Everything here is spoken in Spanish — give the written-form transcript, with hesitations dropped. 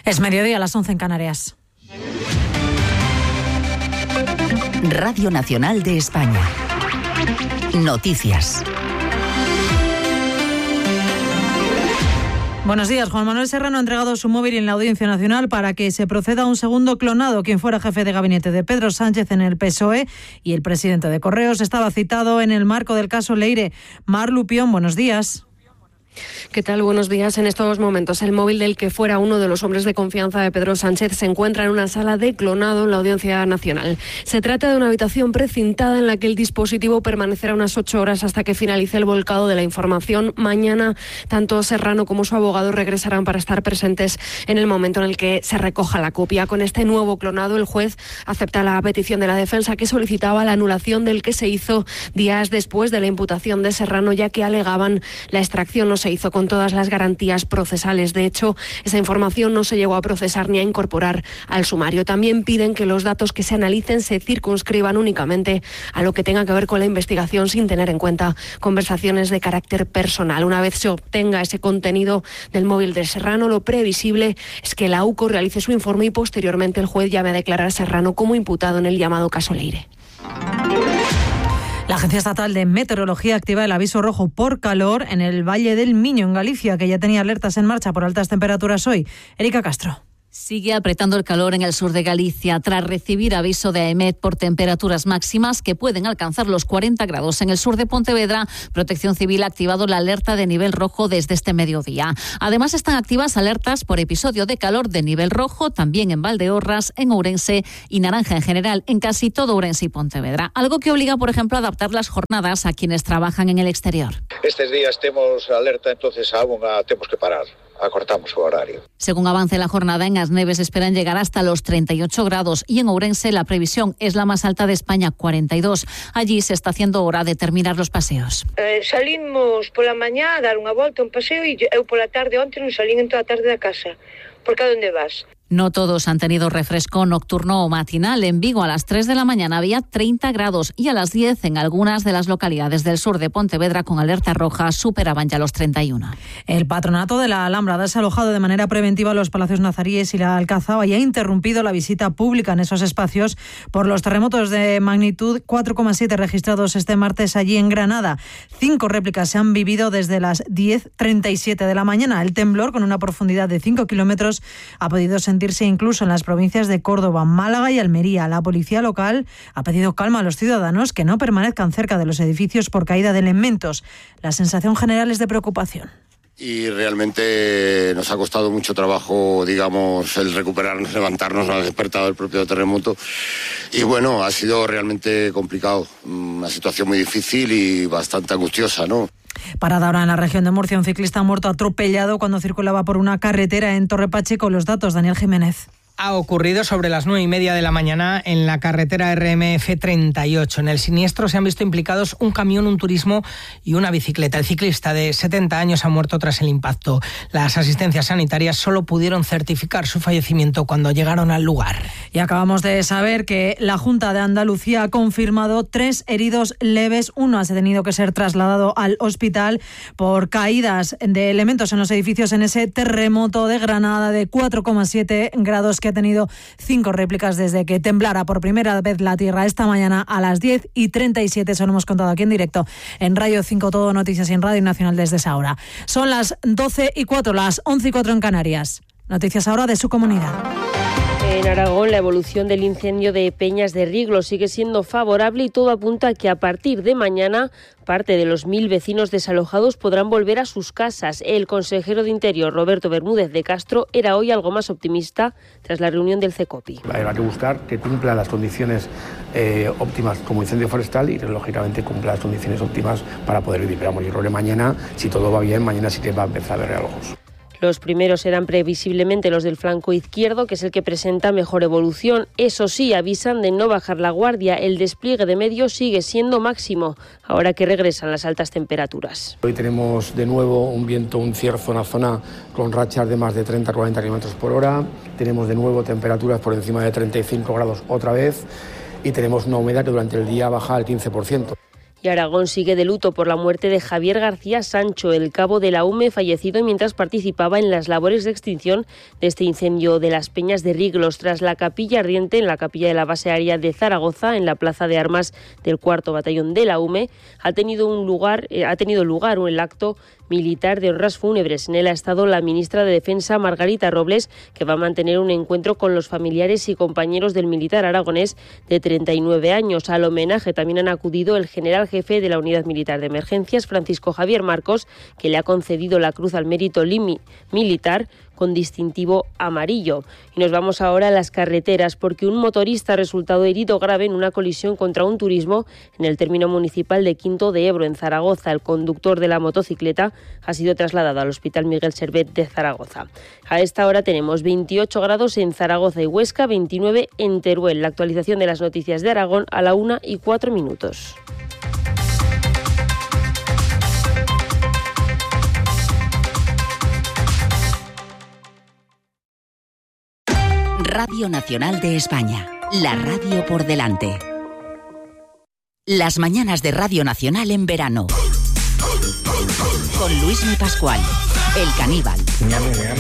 Es mediodía, a las 11 en Canarias. Radio Nacional de España. Noticias. Buenos días. Juan Manuel Serrano ha entregado su móvil en la Audiencia Nacional para que se proceda a un segundo clonado. Quien fuera jefe de gabinete de Pedro Sánchez en el PSOE y el presidente de Correos estaba citado en el marco del caso Leire. Mar Lupión, buenos días. ¿Qué tal? Buenos días. En estos momentos, el móvil del que fuera uno de los hombres de confianza de Pedro Sánchez se encuentra en una sala de clonado en la Audiencia Nacional. Se trata de una habitación precintada en la que el dispositivo permanecerá unas 8 horas hasta que finalice el volcado de la información. Mañana, tanto Serrano como su abogado regresarán para estar presentes en el momento en el que se recoja la copia. Con este nuevo clonado, el juez acepta la petición de la defensa, que solicitaba la anulación del que se hizo días después de la imputación de Serrano, ya que alegaban la extracción no se hizo con todas las garantías procesales. De hecho, esa información no se llegó a procesar ni a incorporar al sumario. También piden que los datos que se analicen se circunscriban únicamente a lo que tenga que ver con la investigación, sin tener en cuenta conversaciones de carácter personal. Una vez se obtenga ese contenido del móvil de Serrano, lo previsible es que la AUCO realice su informe y posteriormente el juez llame a declarar a Serrano como imputado en el llamado caso Leire. La Agencia Estatal de Meteorología activa el aviso rojo por calor en el Valle del Miño, en Galicia, que ya tenía alertas en marcha por altas temperaturas hoy. Erika Castro. Sigue apretando el calor en el sur de Galicia tras recibir aviso de AEMET por temperaturas máximas que pueden alcanzar los 40 grados. En el sur de Pontevedra, Protección Civil ha activado la alerta de nivel rojo desde este mediodía. Además, están activas alertas por episodio de calor de nivel rojo también en Valdeorras, en Ourense y naranja en general en casi todo Ourense y Pontevedra. Algo que obliga, por ejemplo, a adaptar las jornadas a quienes trabajan en el exterior. Estes días temos alerta, entonces aún temos que parar. Acortamos o horario. Según avance la jornada, en As Neves esperan llegar hasta los 38 grados y en Ourense la previsión es la más alta de España, 42. Allí se está haciendo hora de terminar los paseos. Salimos pola mañá a dar unha volta, un paseo, e eu pola tarde onte non salín en toda a tarde da casa. Por que a onde vas? No todos han tenido refresco nocturno o matinal. En Vigo a las 3 de la mañana había 30 grados y a las 10 en algunas de las localidades del sur de Pontevedra con alerta roja superaban ya los 31. El patronato de la Alhambra ha desalojado de manera preventiva los palacios nazaríes y la Alcazaba y ha interrumpido la visita pública en esos espacios por los terremotos de magnitud 4,7 registrados este martes allí en Granada. 5 réplicas se han vivido desde las 10:37 de la mañana. El temblor, con una profundidad de 5 kilómetros, ha podido sentirse incluso en las provincias de Córdoba, Málaga y Almería. La policía local ha pedido calma a los ciudadanos, que no permanezcan cerca de los edificios por caída de elementos. La sensación general es de preocupación. Y realmente nos ha costado mucho trabajo, digamos, el recuperarnos, levantarnos, nos ha despertado el propio terremoto. Y bueno, ha sido realmente complicado, una situación muy difícil y bastante angustiosa, ¿no? Parada ahora en la región de Murcia, un ciclista ha muerto atropellado cuando circulaba por una carretera en Torre Pacheco. Los datos, Daniel Jiménez. Ha ocurrido sobre las 9:30 de la mañana en la carretera RMF 38. En el siniestro se han visto implicados un camión, un turismo y una bicicleta. El ciclista de 70 años ha muerto tras el impacto. Las asistencias sanitarias solo pudieron certificar su fallecimiento cuando llegaron al lugar. Y acabamos de saber que la Junta de Andalucía ha confirmado 3 heridos leves. Uno ha tenido que ser trasladado al hospital por caídas de elementos en los edificios en ese terremoto de Granada de 4,7 grados que ha tenido 5 réplicas desde que temblara por primera vez la tierra esta mañana a las 10:37. Eso lo hemos contado aquí en directo en Radio 5 Todo Noticias y en Radio Nacional desde esa hora. Son las 12:04, las 11:04 en Canarias. Noticias ahora de su comunidad. En Aragón, la evolución del incendio de Peñas de Riglo sigue siendo favorable y todo apunta a que a partir de mañana parte de los 1.000 vecinos desalojados podrán volver a sus casas. El consejero de Interior, Roberto Bermúdez de Castro, era hoy algo más optimista tras la reunión del CECOPI. Hay que buscar que cumpla las condiciones óptimas como incendio forestal y, lógicamente, cumpla las condiciones óptimas para poder vivir. Pero vamos, yo creo que mañana, si todo va bien, mañana sí que va a empezar a haber realojos. Los primeros serán previsiblemente los del flanco izquierdo, que es el que presenta mejor evolución. Eso sí, avisan de no bajar la guardia. El despliegue de medios sigue siendo máximo, ahora que regresan las altas temperaturas. Hoy tenemos de nuevo un viento, un cierzo en la zona con rachas de más de 30-40 km por hora. Tenemos de nuevo temperaturas por encima de 35 grados otra vez y tenemos una humedad que durante el día baja al 15%. Y Aragón sigue de luto por la muerte de Javier García Sancho, el cabo de la UME, fallecido mientras participaba en las labores de extinción de este incendio de las Peñas de Riglos, tras la capilla ardiente en la capilla de la base aérea de Zaragoza, en la plaza de armas del 4º Batallón de la UME. Ha tenido lugar el acto militar de honras fúnebres. En él ha estado la ministra de Defensa, Margarita Robles, que va a mantener un encuentro con los familiares y compañeros del militar aragonés de 39 años. Al homenaje también han acudido el general jefe de la Unidad Militar de Emergencias, Francisco Javier Marcos, que le ha concedido la Cruz al Mérito Militar con distintivo amarillo. Y nos vamos ahora a las carreteras, porque un motorista ha resultado herido grave en una colisión contra un turismo en el término municipal de Quinto de Ebro, en Zaragoza. El conductor de la motocicleta ha sido trasladado al Hospital Miguel Servet de Zaragoza. A esta hora tenemos 28 grados en Zaragoza y Huesca, 29 en Teruel. La actualización de las noticias de Aragón a la 1:04. Radio Nacional de España, la radio por delante. Las mañanas de Radio Nacional en verano. Con Luismi Pascual, el caníbal.